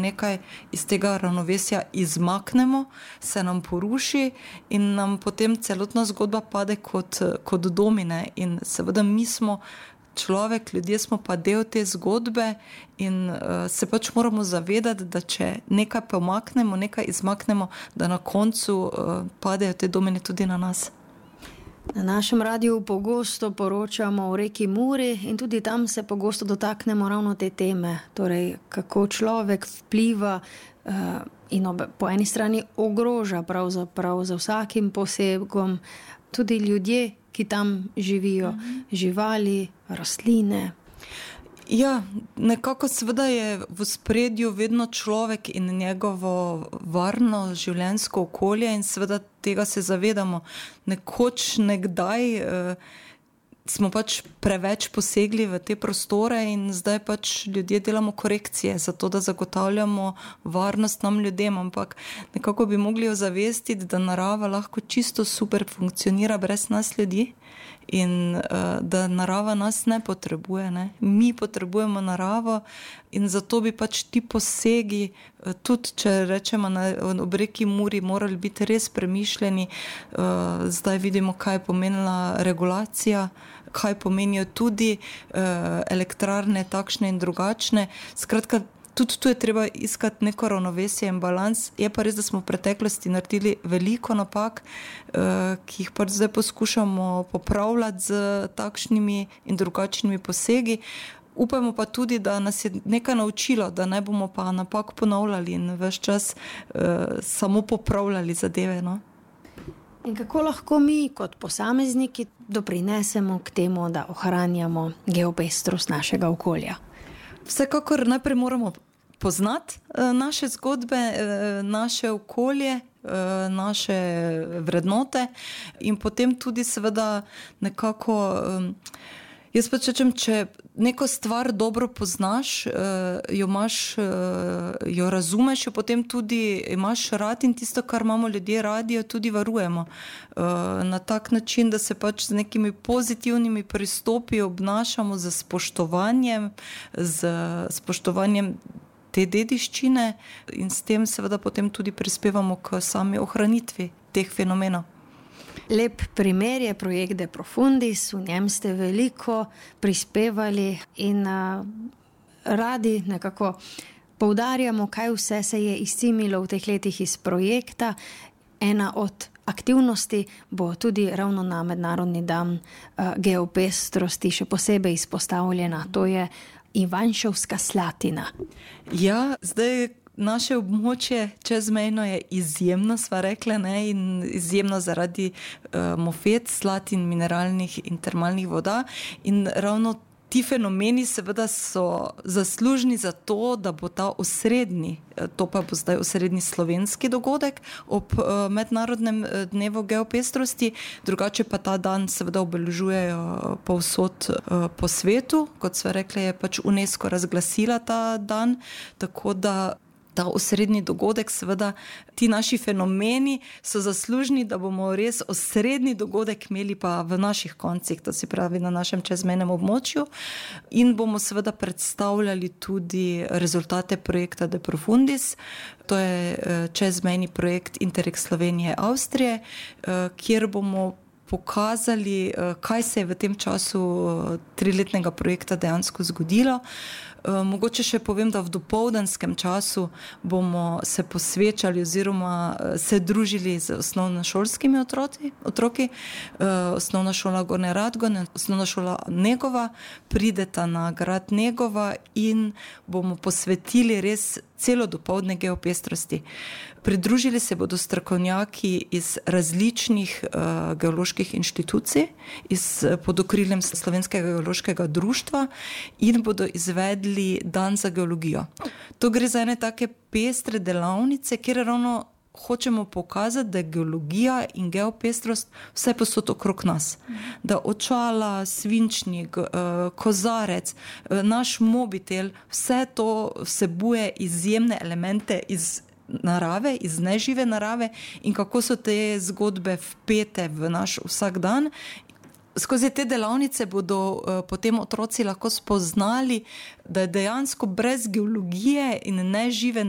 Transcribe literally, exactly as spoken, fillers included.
nekaj iz tega ravnovesja izmaknemo, se nam poruši in nam potem celotna zgodba pade kot, kot domine. In seveda mi smo človek, ljudje smo pa del te zgodbe in uh, se pač moramo zavedati, da če nekaj pomaknemo, nekaj izmaknemo, da na koncu uh, padejo te domine tudi na nas. Na našem radiju pogosto poročamo o reki Muri in tudi tam se pogosto dotaknemo ravno te teme, torej kako človek vpliva uh, in ob, po eni strani ogroža pravzaprav za vsakim posegom tudi ljudje, ki tam živijo, mhm. živali, rastline. Ja, nekako seveda je v ospredju vedno človek in njegovo varno življenjsko okolje in seveda tega se zavedamo. Nekoč, nekdaj eh, smo pač preveč posegli v te prostore in zdaj pač ljudje delamo korekcije za to, da zagotavljamo varnost nam ljudem, ampak nekako bi mogli ozavestiti, da narava lahko čisto super funkcionira brez nas ljudi. In uh, da narava nas ne potrebuje, ne? Mi potrebujemo naravo in zato bi pač ti posegi, uh, tudi če rečemo na ob reki Muri, morali biti res premišljeni. Uh, zdaj vidimo, kaj je pomenila regulacija, kaj pomenijo tudi uh, elektrarne takšne in drugačne. Skratka, tudi tu je treba iskati neko ravnovesje in balans. Je pa res, da smo v preteklosti naredili veliko napak, ki jih pač zdaj poskušamo popravljati z takšnimi in drugačnimi posegi. Upamo pa tudi, da nas je nekaj naučilo, da ne bomo pa napak ponavljali in ves čas uh, samo popravljali zadeve. No? In kako lahko mi kot posamezniki doprinesemo k temu, da ohranjamo geopestrost našega okolja? Vsekakor najprej moramo poznati naše zgodbe, naše okolje, naše vrednote in potem tudi seveda nekako, jaz pač rečem, če neko stvar dobro poznaš, jo imaš, jo razumeš, jo potem tudi imaš rad in tisto, kar imamo ljudje radi, jo tudi varujemo. Na tak način, da se pač z nekimi pozitivnimi pristopi obnašamo z spoštovanjem, z spoštovanjem te dediščine in s tem seveda potem tudi prispevamo k sami ohranitvi teh fenomenov. Lep primer je projekt De Profundis, v njem ste veliko prispevali in uh, radi nekako poudarjamo, kaj vse se je izcimilo v teh letih iz projekta. Ena od aktivnosti bo tudi ravno na Mednarodni dan uh, geopestrosti še posebej izpostavljena, to je Ivanšovska Slatina. Ja, zdaj naše območje čezmejno je izjemno, sva rekla, ne, in izjemno zaradi uh, mofet, slatin, mineralnih in termalnih voda in ravno ti fenomeni seveda so zaslužni za to, da bo ta osrednji, to pa bo zdaj osrednji slovenski dogodek ob uh, Mednarodnem dnevu geopestrosti, drugače pa ta dan seveda obeležujejo povsod uh, po svetu, kot sva rekla, je pač UNESCO razglasila ta dan, tako da ta osrednji dogodek, seveda ti naši fenomeni so zaslužni, da bomo res osrednji dogodek imeli pa v naših koncih, to se pravi na našem čezmejnem območju in bomo seveda predstavljali tudi rezultate projekta De Profundis. To je čezmejni projekt Interreg Slovenije Avstrije, kjer bomo pokazali, kaj se je v tem času triletnega projekta dejansko zgodilo. Mogoče še povem, da v dopoldanskem času bomo se posvečali oziroma se družili z osnovnošolskimi otroci, otroki. Osnovna šola Gornje Radgone, osnovna šola Negova, prideta na grad Negova in bomo posvetili res celo dopoldne geopestrosti. Pridružili se bodo strokovnjaki iz različnih uh, geoloških inštitucij, iz, pod okriljem Slovenskega geološkega društva in bodo izvedli dan za geologijo. To gre za ene take pestre delavnice, kjer ravno hočemo pokazati, da je geologija in geopestrost vse posod okrog nas. Da očala, svinčnik, kozarec, naš mobitel, vse to vsebuje izjemne elemente iz narave, iz nežive narave in kako so te zgodbe vpete v naš vsak dan. Skozi te delavnice bodo uh, potem otroci lahko spoznali, da je dejansko brez geologije in nežive